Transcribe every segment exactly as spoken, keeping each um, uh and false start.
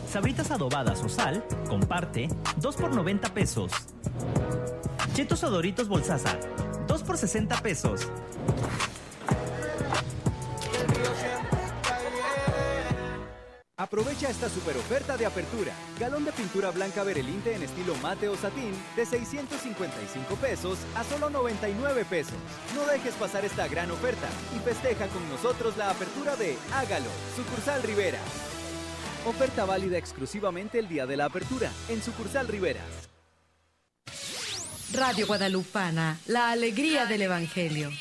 Sabritas adobadas o sal, comparte, dos por noventa pesos. Chetos o Doritos Bolsaza, dos por sesenta pesos. Aprovecha esta super oferta de apertura. Galón de pintura blanca Berelinte en estilo mate o satín de seiscientos cincuenta y cinco pesos a solo noventa y nueve pesos. No dejes pasar esta gran oferta y festeja con nosotros la apertura de Hágalo, Sucursal Rivera. Oferta válida exclusivamente el día de la apertura en Sucursal Rivera. Radio Guadalupana, la alegría del Evangelio.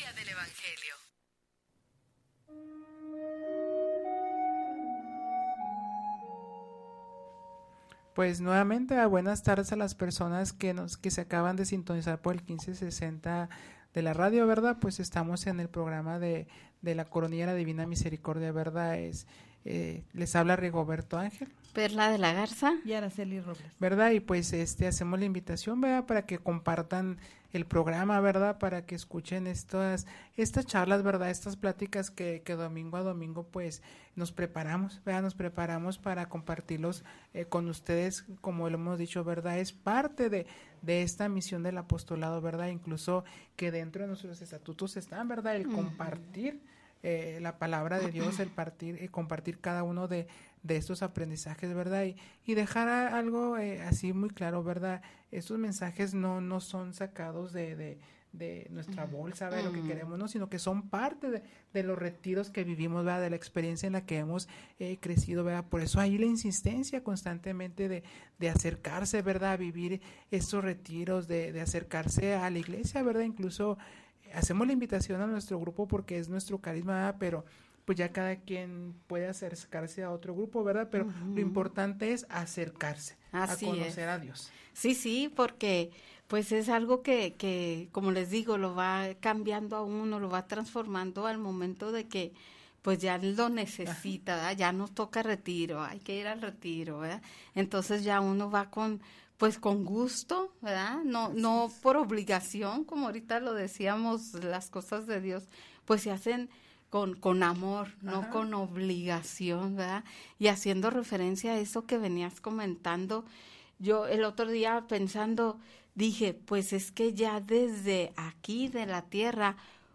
Pues nuevamente buenas tardes a las personas que nos que se acaban de sintonizar por el quince sesenta de la radio, ¿verdad? Pues estamos en el programa de, de la Coronilla de la Divina Misericordia, ¿verdad? Es, eh, les habla Rigoberto Ángel. Perla de la Garza. Y Araceli Robles. ¿Verdad? Y pues este hacemos la invitación, ¿verdad? Para que compartan el programa, ¿verdad? Para que escuchen estas estas charlas, ¿verdad? Estas pláticas que, que domingo a domingo pues nos preparamos, ¿verdad? Nos preparamos para compartirlos eh, con ustedes, como lo hemos dicho, ¿verdad? Es parte de, de esta misión del apostolado, ¿verdad? Incluso que dentro de nuestros estatutos están, ¿verdad? El compartir eh, la palabra de Dios, el partir, eh, compartir cada uno de de estos aprendizajes, ¿verdad? Y, y dejar a, algo eh, así muy claro, ¿verdad? Estos mensajes no, no son sacados de, de, de nuestra bolsa, ¿verdad? Mm. Lo que queremos, ¿no? Sino que son parte de, de los retiros que vivimos, ¿verdad? De la experiencia en la que hemos eh, crecido, ¿verdad? Por eso hay la insistencia constantemente de, de acercarse, ¿verdad? A vivir estos retiros, de, de acercarse a la iglesia, ¿verdad? Incluso hacemos la invitación a nuestro grupo porque es nuestro carisma, ¿verdad? Pero pues ya cada quien puede acercarse a otro grupo, ¿verdad? Pero uh-huh. Lo importante es acercarse, Así a conocer es. a Dios. Sí, sí, porque pues es algo que, que, como les digo, lo va cambiando a uno, lo va transformando al momento de que pues ya lo necesita, ¿verdad? Ya nos toca retiro, hay que ir al retiro, ¿verdad? Entonces ya uno va con, pues con gusto, ¿verdad? No, no por obligación, como ahorita lo decíamos, las cosas de Dios, pues se hacen con con amor, no Ajá. con obligación, ¿verdad? Y haciendo referencia a eso que venías comentando, yo el otro día pensando, dije, pues es que ya desde aquí de la tierra,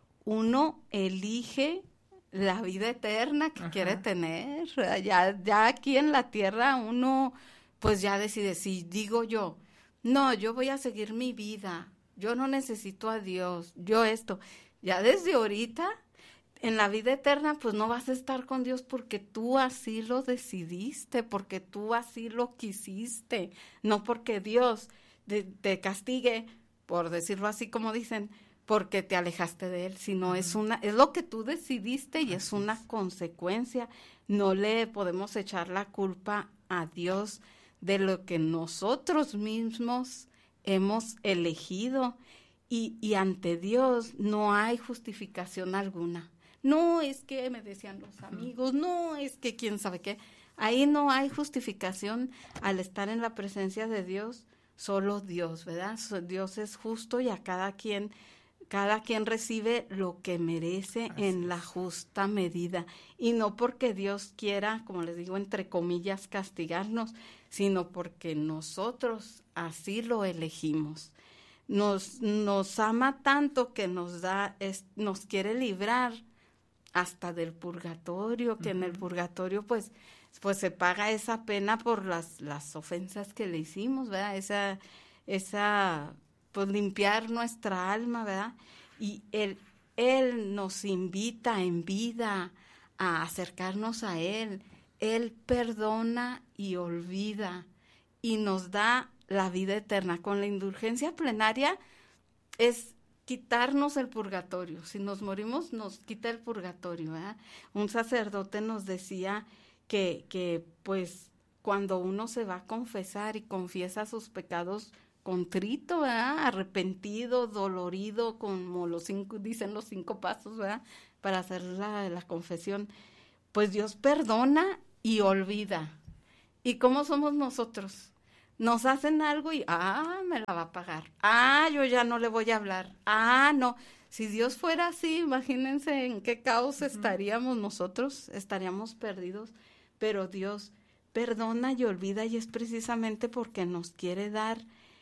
uno elige la vida eterna que Ajá. quiere tener, ya, ya aquí en la tierra uno pues ya decide, si digo yo, no, yo voy a seguir mi vida, yo no necesito a Dios, yo esto, ya desde ahorita, en la vida eterna, pues no vas a estar con Dios porque tú así lo decidiste, porque tú así lo quisiste, no porque Dios te, te castigue, por decirlo así como dicen, porque te alejaste de Él, sino uh-huh. es una, es lo que tú decidiste y así es una es. consecuencia. No le podemos echar la culpa a Dios de lo que nosotros mismos hemos elegido y, y ante Dios no hay justificación alguna. No, es que me decían los amigos, no, es que quién sabe qué. Ahí no hay justificación al estar en la presencia de Dios, solo Dios, ¿verdad? Dios es justo y a cada quien, cada quien recibe lo que merece Así en es. la justa medida. Y no porque Dios quiera, como les digo, entre comillas, castigarnos, sino porque nosotros así lo elegimos. Nos, nos ama tanto que nos da, es, nos quiere librar hasta del purgatorio, que uh-huh. en el purgatorio pues, pues se paga esa pena por las, las ofensas que le hicimos, ¿verdad? Esa, esa, pues limpiar nuestra alma, ¿verdad? Y él, él nos invita en vida a acercarnos a Él. Él perdona y olvida y nos da la vida eterna. Con la indulgencia plenaria es quitarnos el purgatorio. Si nos morimos, nos quita el purgatorio, ¿eh? Un sacerdote nos decía que, que, pues, cuando uno se va a confesar y confiesa sus pecados contrito, ¿verdad? Arrepentido, dolorido, como los cinco, dicen los cinco pasos, ¿verdad? Para hacer la, la confesión, pues Dios perdona y olvida. ¿Y cómo somos nosotros? Nos hacen algo y, ah, me la va a pagar. Ah, yo ya no le voy a hablar. Ah, no. Si Dios fuera así, imagínense en qué caos uh-huh. estaríamos nosotros, estaríamos perdidos. Pero Dios perdona y olvida, y es precisamente porque nos quiere dar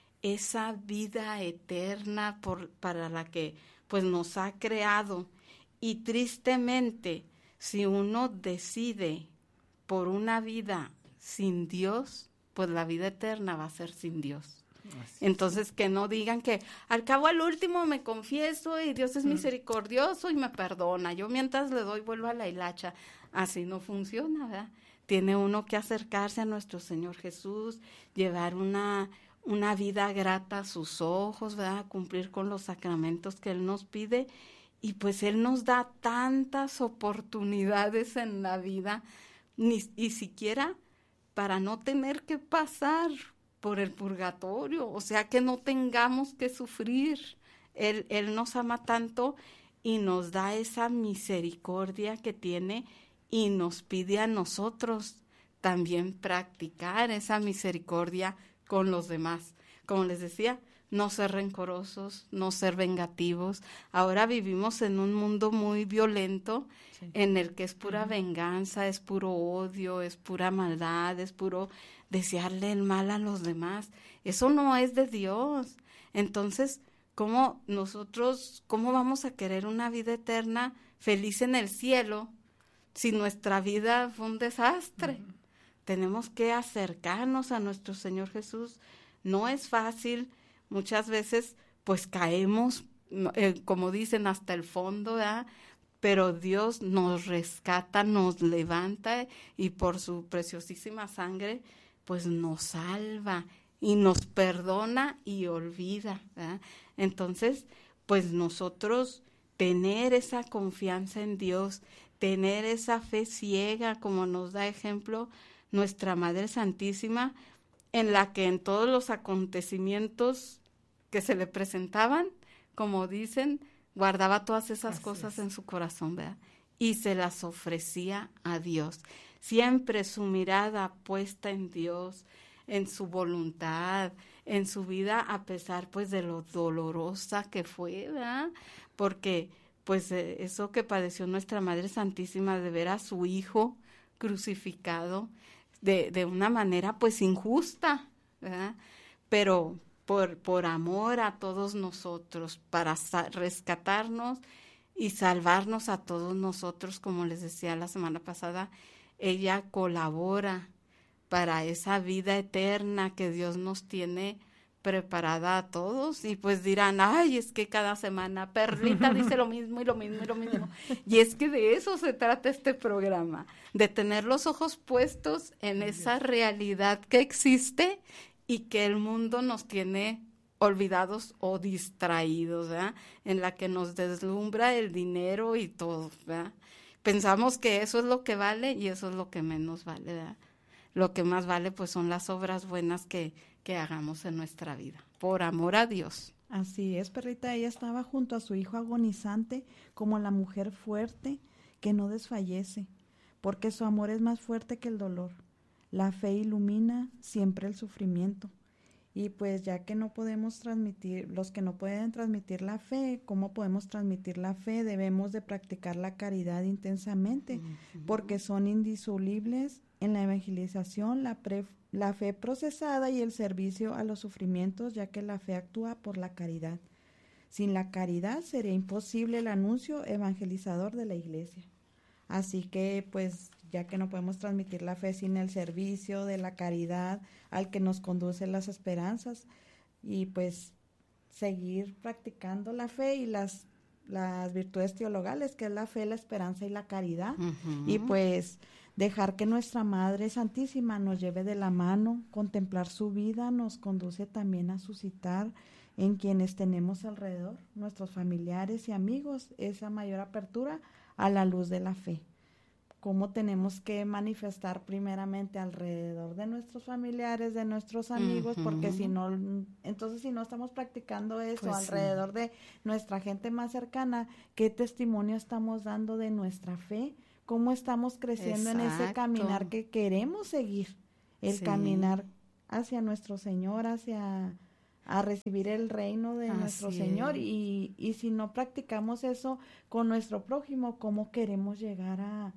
esa vida eterna por, para la que pues nos ha creado. Y tristemente, si uno decide por una vida sin Dios, pues la vida eterna va a ser sin Dios. Así Entonces, es. que no digan que al cabo al último me confieso y Dios es mm. misericordioso y me perdona. Yo mientras le doy vuelvo a la hilacha. Así no funciona, ¿verdad? Tiene uno que acercarse a nuestro Señor Jesús, llevar una, una vida grata a sus ojos, ¿verdad? Cumplir con los sacramentos que Él nos pide. Y pues Él nos da tantas oportunidades en la vida, ni y siquiera para no tener que pasar por el purgatorio, o sea, que no tengamos que sufrir. Él, Él nos ama tanto y nos da esa misericordia que tiene y nos pide a nosotros también practicar esa misericordia con los demás. Como les decía, no ser rencorosos, no ser vengativos. Ahora vivimos en un mundo muy violento, sí. en el que es pura uh-huh. venganza, es puro odio, es pura maldad, es puro desearle el mal a los demás. Eso no es de Dios. Entonces, ¿cómo nosotros, cómo vamos a querer una vida eterna feliz en el cielo si nuestra vida fue un desastre? Uh-huh. Tenemos que acercarnos a nuestro Señor Jesús. No es fácil. Muchas veces, pues, caemos, eh, como dicen, hasta el fondo, ¿verdad? Pero Dios nos rescata, nos levanta y por su preciosísima sangre, pues, nos salva y nos perdona y olvida, ¿verdad? Entonces, pues, nosotros tener esa confianza en Dios, tener esa fe ciega, como nos da ejemplo nuestra Madre Santísima, en la que en todos los acontecimientos que se le presentaban, como dicen, guardaba todas esas Así cosas es. en su corazón, ¿verdad? Y se las ofrecía a Dios. Siempre su mirada puesta en Dios, en su voluntad, en su vida, a pesar pues de lo dolorosa que fue, ¿verdad? Porque pues eh, eso que padeció nuestra Madre Santísima de ver a su hijo crucificado de, de una manera pues injusta, ¿verdad? Pero Por, por amor a todos nosotros, para sa- rescatarnos y salvarnos a todos nosotros, como les decía la semana pasada, ella colabora para esa vida eterna que Dios nos tiene preparada a todos. Y pues dirán, ay, es que cada semana Perlita dice lo mismo y lo mismo y lo mismo. Y es que de eso se trata este programa, de tener los ojos puestos en esa realidad que existe y que el mundo nos tiene olvidados o distraídos, ¿verdad? En la que nos deslumbra el dinero y todo, ¿verdad? Pensamos que eso es lo que vale y eso es lo que menos vale, ¿verdad? Lo que más vale pues son las obras buenas que, que hagamos en nuestra vida, por amor a Dios. Así es, Perlita, ella estaba junto a su hijo agonizante como la mujer fuerte que no desfallece, porque su amor es más fuerte que el dolor. La fe ilumina siempre el sufrimiento. Y pues ya que no podemos transmitir, los que no pueden transmitir la fe, ¿cómo podemos transmitir la fe? Debemos de practicar la caridad intensamente, uh-huh. porque son indisolubles en la evangelización, la, pre, la fe procesada y el servicio a los sufrimientos, ya que la fe actúa por la caridad. Sin la caridad sería imposible el anuncio evangelizador de la Iglesia. Así que pues ya que no podemos transmitir la fe sin el servicio de la caridad al que nos conduce las esperanzas, y pues seguir practicando la fe y las, las virtudes teologales, que es la fe, la esperanza y la caridad, uh-huh. y pues dejar que nuestra Madre Santísima nos lleve de la mano, contemplar su vida, nos conduce también a suscitar en quienes tenemos alrededor, nuestros familiares y amigos, esa mayor apertura a la luz de la fe. Cómo tenemos que manifestar primeramente alrededor de nuestros familiares, de nuestros amigos, uh-huh. porque si no, entonces si no estamos practicando eso pues alrededor sí. de nuestra gente más cercana, ¿qué testimonio estamos dando de nuestra fe? ¿Cómo estamos creciendo Exacto. en ese caminar que queremos seguir? El sí. caminar hacia nuestro Señor, hacia a recibir el reino de Así nuestro Señor, y, y si no practicamos eso con nuestro prójimo, ¿cómo queremos llegar a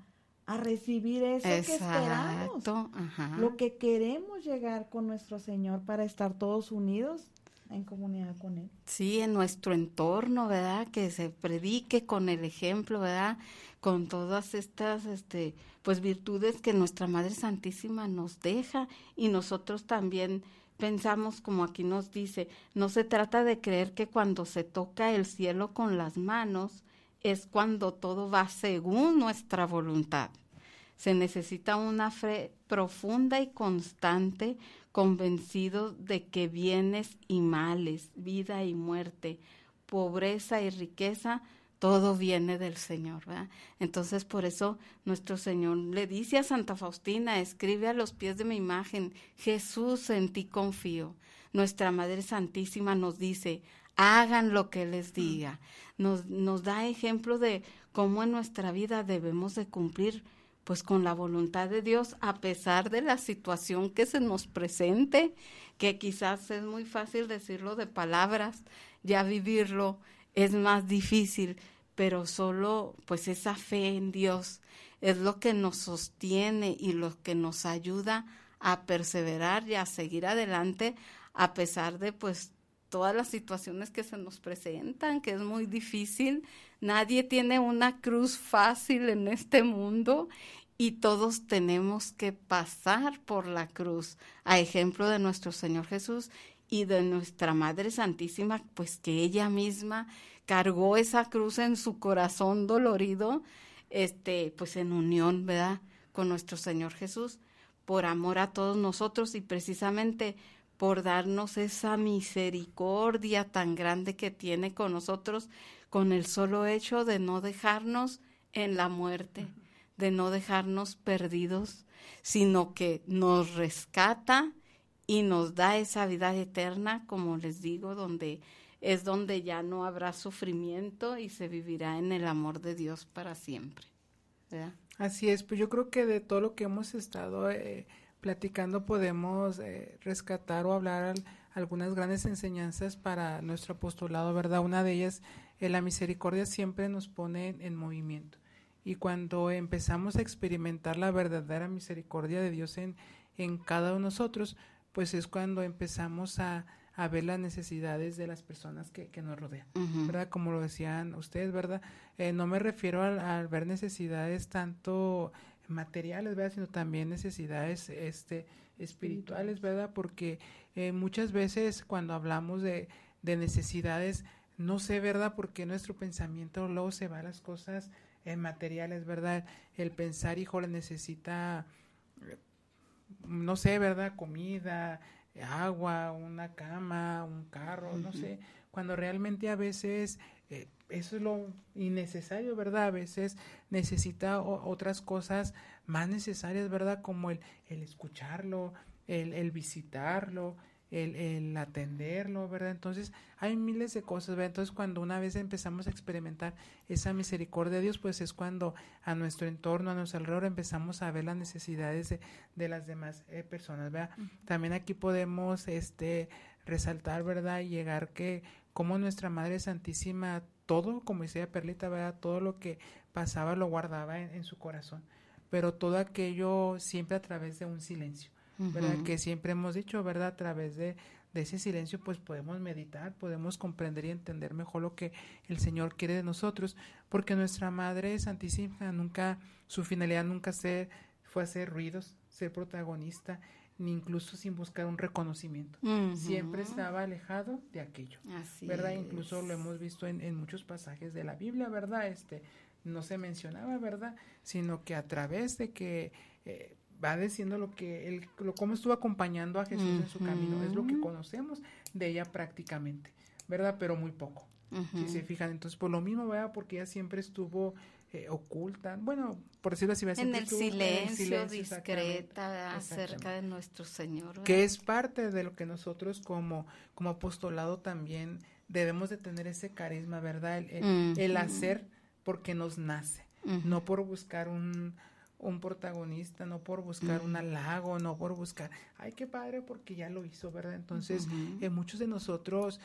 a recibir eso Exacto, que esperamos, ajá. lo que queremos llegar con nuestro Señor para estar todos unidos en comunidad con Él. Sí, en nuestro entorno, ¿verdad? Que se predique con el ejemplo, ¿verdad? Con todas estas, este, pues virtudes que nuestra Madre Santísima nos deja, y nosotros también pensamos, como aquí nos dice, no se trata de creer que cuando se toca el cielo con las manos es cuando todo va según nuestra voluntad. Se necesita una fe profunda y constante, convencido de que bienes y males, vida y muerte, pobreza y riqueza, todo viene del Señor, ¿verdad? Entonces, por eso nuestro Señor le dice a Santa Faustina, escribe a los pies de mi imagen, Jesús, en ti confío. Nuestra Madre Santísima nos dice, hagan lo que les diga. Nos, nos da ejemplo de cómo en nuestra vida debemos de cumplir pues con la voluntad de Dios, a pesar de la situación que se nos presente, que quizás es muy fácil decirlo de palabras, ya vivirlo es más difícil, pero solo pues esa fe en Dios es lo que nos sostiene y lo que nos ayuda a perseverar y a seguir adelante, a pesar de pues todas las situaciones que se nos presentan, que es muy difícil. Nadie tiene una cruz fácil en este mundo y todos tenemos que pasar por la cruz, a ejemplo de nuestro Señor Jesús y de nuestra Madre Santísima, pues que ella misma cargó esa cruz en su corazón dolorido, este, pues en unión, ¿verdad?, con nuestro Señor Jesús, por amor a todos nosotros y precisamente por darnos esa misericordia tan grande que tiene con nosotros, con el solo hecho de no dejarnos en la muerte, de no dejarnos perdidos, sino que nos rescata y nos da esa vida eterna, como les digo, donde es donde ya no habrá sufrimiento y se vivirá en el amor de Dios para siempre, ¿verdad? Así es, pues yo creo que de todo lo que hemos estado eh, platicando podemos eh, rescatar o hablar al, algunas grandes enseñanzas para nuestro apostolado, ¿verdad? Una de ellas, eh, la misericordia siempre nos pone en, en movimiento, y cuando empezamos a experimentar la verdadera misericordia de Dios en, en cada uno de nosotros, pues es cuando empezamos a, a ver las necesidades de las personas que, que nos rodean, uh-huh. ¿verdad? Como lo decían ustedes, ¿verdad? Eh, no me refiero a, a ver necesidades tanto materiales, ¿verdad?, sino también necesidades este espirituales, ¿verdad? Porque eh, muchas veces cuando hablamos de, de necesidades, no sé, ¿verdad?, porque nuestro pensamiento luego se va a las cosas eh, materiales, ¿verdad? El pensar, híjole, necesita, no sé, ¿verdad?, comida, agua, una cama, un carro, uh-huh. no sé, cuando realmente a veces eh, eso es lo innecesario, ¿verdad? A veces necesita o, otras cosas más necesarias, ¿verdad? Como el, el escucharlo, el, el visitarlo, el, el atenderlo, ¿verdad? Entonces hay miles de cosas, ¿verdad? Entonces cuando una vez empezamos a experimentar esa misericordia de Dios, pues es cuando a nuestro entorno, a nuestro alrededor empezamos a ver las necesidades de, de las demás eh, personas, ¿verdad? Uh-huh. También aquí podemos este resaltar, ¿verdad?, y llegar que como nuestra Madre Santísima, todo, como decía Perlita, ¿verdad?, todo lo que pasaba lo guardaba en, en su corazón, pero todo aquello siempre a través de un silencio, ¿verdad? Uh-huh. Que siempre hemos dicho, ¿verdad? A través de, de ese silencio pues podemos meditar, podemos comprender y entender mejor lo que el Señor quiere de nosotros, porque nuestra Madre Santísima nunca, su finalidad nunca se, fue hacer ruidos, ser protagonista, ni incluso sin buscar un reconocimiento. Uh-huh. Siempre estaba alejado de aquello. Así ¿verdad? Es. Incluso lo hemos visto en, en muchos pasajes de la Biblia, ¿verdad? Este, no se mencionaba, ¿verdad? Sino que a través de que eh, va diciendo lo que él, lo, cómo estuvo acompañando a Jesús uh-huh. en su camino, es lo que conocemos de ella prácticamente, ¿verdad? Pero muy poco, uh-huh. si se fijan. Entonces, por lo mismo, ¿verdad? Porque ella siempre estuvo eh, oculta, bueno, por decirlo así, en el, silencio, en el silencio, discreta, acerca de nuestro Señor, ¿verdad? Que es parte de lo que nosotros como, como apostolado también debemos de tener ese carisma, ¿verdad? El, el, uh-huh. el hacer porque nos nace, uh-huh. no por buscar un un protagonista, no por buscar uh-huh. un halago, no por buscar, ay, qué padre, porque ya lo hizo, ¿verdad? Entonces, uh-huh. eh, muchos de nosotros